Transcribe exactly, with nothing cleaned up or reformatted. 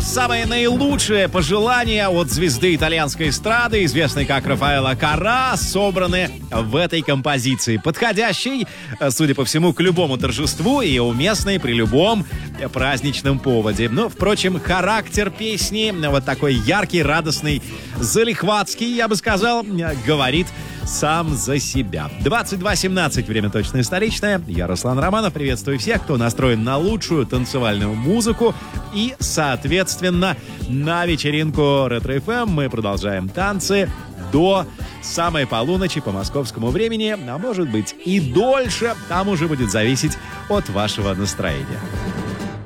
самые наилучшие пожелания от звезды итальянской эстрады, известной как Рафаэлло Каррà, собраны в этой композиции, подходящей, судя по всему, к любому торжеству и уместной при любом праздничном поводе. Но, впрочем, характер песни, вот такой яркий, радостный, залихватский, я бы сказал, говорит сам за себя. двадцать два семнадцать, время точное столичное. Я Руслан Романов. Приветствую всех, кто настроен на лучшую танцевальную музыку. И, соответственно, на вечеринку Ретро эф эм мы продолжаем танцы до самой полуночи по московскому времени. А может быть и дольше. Там уже будет зависеть от вашего настроения.